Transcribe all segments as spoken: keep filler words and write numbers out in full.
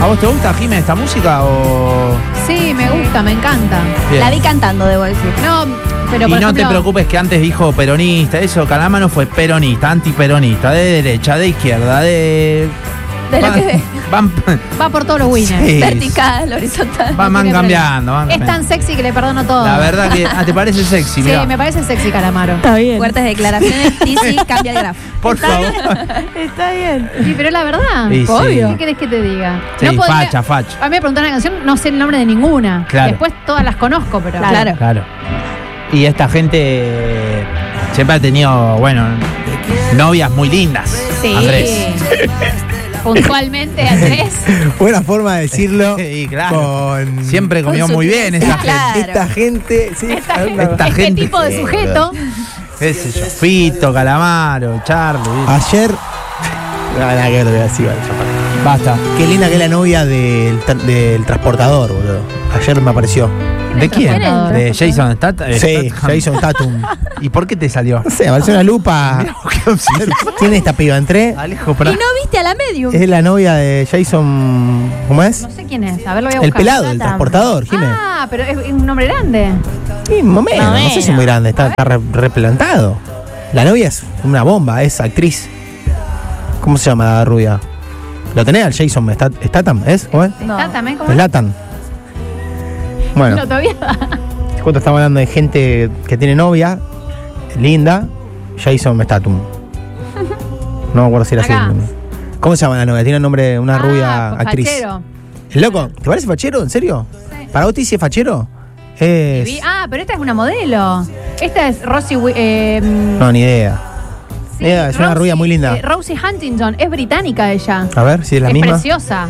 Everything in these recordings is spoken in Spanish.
¿A vos te gusta, Jimé, esta música o...? Sí, me gusta, me encanta. Bien. La vi cantando, debo decir. No, pero y por no ejemplo, te preocupes que antes dijo peronista, eso, Calamaro fue peronista, antiperonista, de derecha, de izquierda, de... De lo van, que van, va por todos los winners. Sí. vertical, horizontal. van, van tiene cambiando, van Es tan cambiando. sexy que le perdono todo. La verdad que... Ah, ¿te parece sexy? Sí, Mirá. me parece sexy Calamaro. Está bien. Fuertes declaraciones, Tizi cambia el grafo. Por favor. Está bien. Sí, pero es la verdad. Sí, sí. Obvio. ¿Qué querés que te diga? Sí, No podría- facha, facha. A mí me preguntaron una canción, no sé el nombre de ninguna. Claro. Después todas las conozco, pero. Claro. Claro. Y esta gente siempre ha tenido, bueno, novias muy lindas. Sí. Andrés. Puntualmente, Andrés. Buena forma de decirlo. Sí, claro. Con Siempre comió Con muy bien sutileza, esa claro. gente. esta gente. Sí, Esta ah, gente, Esta este gente- tipo de sujeto. ¿Qué sé yo? Fito, Calamaro, Charlie. Ayer. No, nada que ver, lo voy a decir, vale, ya fue. Basta. Qué linda que es la novia del, tra- del transportador, boludo. Ayer me apareció. ¿De quién? ¿Quién es? ¿De Jason Statham? Sí, Jason Tatum. ¿Y por qué te salió? No sé, apareció una lupa. ¿Quién es esta piba? Entré. Alejo, Y para... no viste a la medium. Es la novia de Jason. ¿Cómo es? No sé quién es. A ver, lo voy a El buscar. pelado, el transportador, Jiménez. Ah, pero es un nombre grande. Sí, más o menos, Más o no sé si menos. muy grande, está, está re- replantado. La novia es una bomba, es actriz. ¿Cómo se llama la rubia? ¿Lo tenés al Jason Stat- Statham? ¿Es? ¿Cómo es? No. Está también como. Slatan. Bueno, No, todavía. justo estamos hablando de gente que tiene novia, linda, Jason Statham. No me acuerdo si era así. Acá. ¿Cómo se llama la novia? Tiene un nombre, una Ah, rubia actriz. fachero. ¿El loco? ¿Te parece fachero? ¿En serio? Sí. ¿Para vos te dice fachero? Y Es... vi- Ah, pero esta es una modelo. Esta es Rosie. Wi- Eh, No, ni idea. sí, ella es una rubia muy linda. eh, Rosie Huntington. Es británica ella. A ver si es la es misma. preciosa.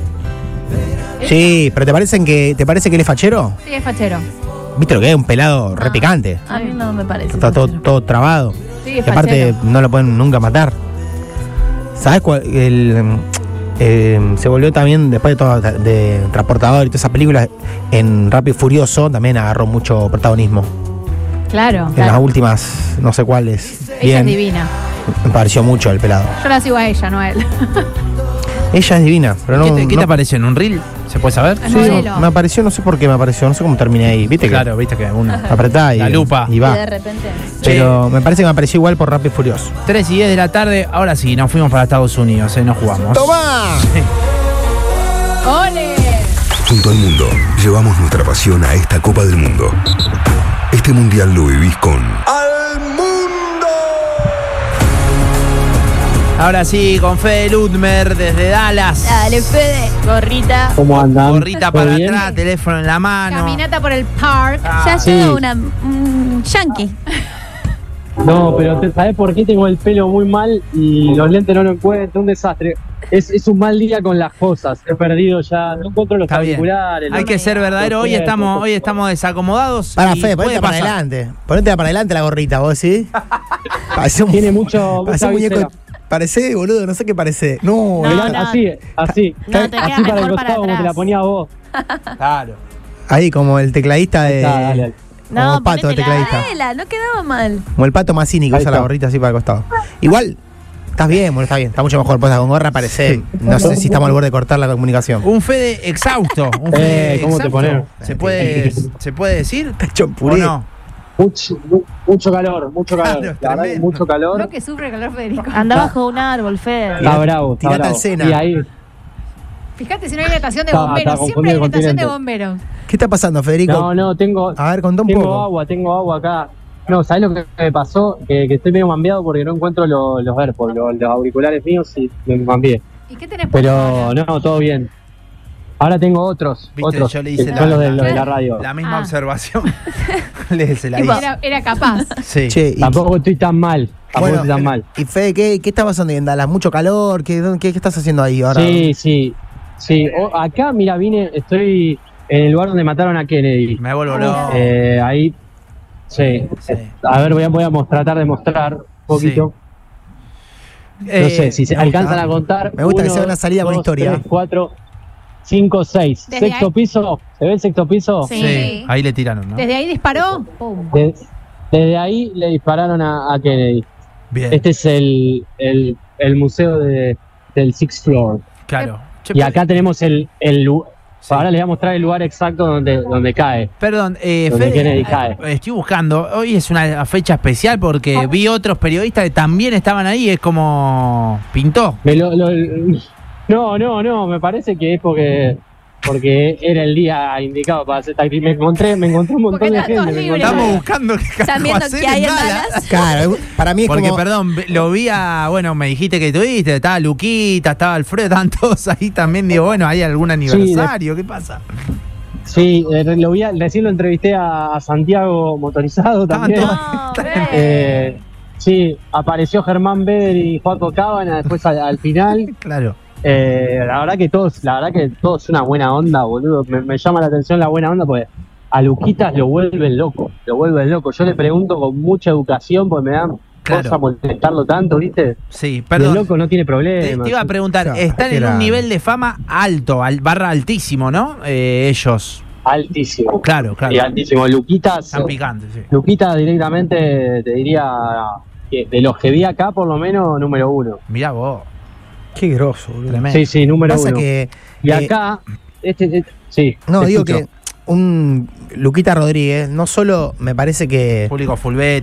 Sí, pero ¿te parecen que te parece que él es fachero? Sí, es fachero. ¿Viste lo que es? Un pelado re picante. A mí no me parece. Está todo, todo trabado. Sí, Y es aparte fachero. no lo pueden nunca matar. ¿Sabes cuál? El, eh, se volvió también, después de todo, de Transportador y todas esas películas, en Rápido y Furioso también agarró mucho protagonismo. Claro. En claro. las últimas, no sé cuáles. Ella Bien, es divina. me pareció mucho el pelado. Yo la sigo a ella, no a él. Ella es divina, pero no. ¿Qué te, qué no- te apareció en un reel? ¿Se puede saber? Es Sí, modelo. me apareció, no sé por qué me apareció, no sé cómo terminé ahí. ¿Viste que Claro, viste que uno. apretá y, La lupa. y Y va? de repente. Pero me parece que me apareció igual por Rápido y Furioso. tres y diez de la tarde, ahora sí, nos fuimos para Estados Unidos, eh, nos jugamos. ¡Toma! ¡Ole! Junto al mundo, llevamos nuestra pasión a esta Copa del Mundo. Este mundial lo vivís con ¡Al Mundo! Ahora sí, con Fede Ludmer desde Dallas. Dale, Fede. Gorrita. ¿Cómo andan? Gorrita ¿Todo para bien? atrás, teléfono en la mano. Caminata por el park. Ah, Ya sí. llega una. Un yankee. No, pero te- ¿sabés por qué tengo el pelo muy mal y los lentes no lo encuentro? Un desastre. Es, es un mal día con las cosas. He perdido ya, no encuentro los Está bien. auriculares. Hay los- que ser verdadero. Hoy los estamos, cuerpos. hoy estamos desacomodados. Para, y Fede, puede ponete para pasar. adelante. Ponete para adelante la gorrita, vos sí. Parece un, Tiene mucho. parece mucha un muñeco. visera. Parece, boludo, no sé qué parece. No, No, mirá, no. Así, así. No, te así queda para el mejor para costado como te atrás. la ponía vos. Claro. ahí como el tecladista de. Está, dale, dale. Como No, pato de ponétela. tecladista. Vela, no quedaba mal. Como el pato Mazzini que Ahí usa la está. gorrita así para el costado. Igual, estás bien, bueno, está bien. Está mucho mejor puesta con gorra, parece. No sé si estamos al borde de cortar la comunicación. Un Fede exhausto. Un Fede Eh, ¿cómo te exhausto. pones? ¿Se puede, ¿Se puede decir? Está hecho ¿O puré. no? Mucho, mu- mucho calor, mucho calor. Claro, La verdad que tremendo. mucho calor. Lo que sufre el calor, Federico. Anda bajo un árbol, Fede. Está bravo, está Tirate al bravo. Sena. Y ahí, Fíjate si no hay natación de Está- bomberos. está Siempre hay confundido el natación de continente. bomberos. ¿Qué está pasando, Federico? no, no, tengo, A ver, contá un tengo poco. agua, tengo agua acá. No, ¿sabés lo que me pasó? Que, que estoy medio mambiado porque no encuentro lo- los AirPods, los, los auriculares míos y me mambié. ¿Y qué tenés por Pero ahora? no, todo bien. Ahora tengo otros, Viste, otros, yo le que hice son la, los de, los de la- la radio. la misma Ah. observación. Le se la Tipo, hice. Era, era capaz. Sí. Che, y, Tampoco estoy tan mal, tampoco bueno, estoy tan mal. y Fede, ¿qué, qué está pasando ahí en Dallas? ¿Mucho calor? ¿Qué, dónde- qué, qué estás haciendo ahí ahora? Sí, sí, sí. O- acá, mira, vine, estoy en el lugar donde mataron a Kennedy. Me vuelvo loco. Eh, ahí, sí. Sí. A ver, voy a, voy a mos- tratar de mostrar un poquito. No Eh, sé, si se me gusta. alcanzan a contar. Me gusta que uno, sea una salida con dos, historia. tres, cuatro, cinco, seis. Desde Sexto ahí- piso. ¿Se ve el sexto piso? Sí. Sí, ahí le tiraron, ¿no? Desde ahí disparó. Pum. De- desde ahí le dispararon a, a Kennedy. Bien, Este es el, el, el museo de, del Sixth Floor. claro. Che, Che, Y acá tenemos el, el lu- Sí. Ahora les voy a mostrar el lugar exacto donde, donde cae. Perdón, eh, Donde Fede, Kennedy cae. eh, estoy buscando. Hoy es una fecha especial porque vi otros periodistas que también estaban ahí. Es como pintó. Me lo- lo- no, no, no, me parece que es porque porque era el día indicado para hacer esta actividad. Me encontré, me encontré un montón Porque de están todos gente. me libres. encontré- Estamos buscando qué Están carajo viendo hacer que hay en en Dallas. Dallas. Claro, para mí es Porque, como... perdón, ve- lo vi a, bueno, me dijiste que tuviste, estaba Luquita, estaba Alfredo, estaban todos ahí también. Digo, bueno, ¿hay algún aniversario? ¿Qué pasa? Sí, eh, lo vi a- recién lo entrevisté a, a Santiago Motorizado Estaban también. todos- No, Eh, sí, apareció Germán Beder y Joaco Cábana después al, al final. Claro. Eh, la verdad que todos, la verdad que todos es una buena onda, boludo. Me, me llama la atención la buena onda porque a Luquitas lo vuelven loco, lo vuelven loco. Yo le pregunto con mucha educación porque me dan Claro. cosa molestarlo tanto, ¿viste? Sí, El perdón. loco no tiene Te, problema. te iba a preguntar, Claro, están en era- un nivel de fama alto, al, barra altísimo, ¿no? Eh, ellos. Altísimo. Claro, claro. Y altísimo. Luquitas, Están picantes, sí. Luquitas directamente te diría que de los que vi acá por lo menos número uno. Mirá vos, Qué groso, boludo. tremendo. Sí, sí, número Pasa uno. que... Y eh, acá, este, este- sí. no, te digo escucho. que un Luquita Rodríguez no solo me parece que... Público Fulbet.